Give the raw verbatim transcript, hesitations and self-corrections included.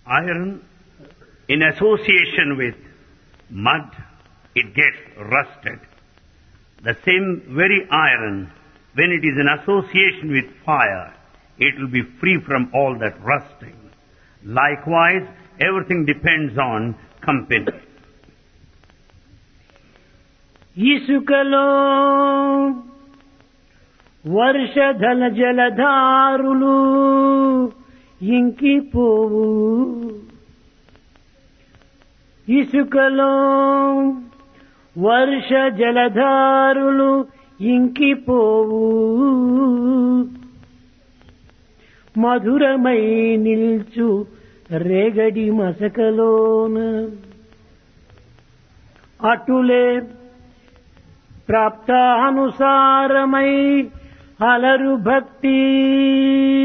Iron, in association with mud, it gets rusted. The same very iron, when it is in association with fire, it will be free from all that rusting. Likewise, everything depends on company. ఇసుకలో వర్షధల జలధారులు ఇంకిపోవు, ఇసుకలో వర్ష జలధారులు ఇంకిపోవు, మధురమై నిల్చు రేగడి మసకలోన అటులే ప్రాప్తానుసారమై అలరు భక్తి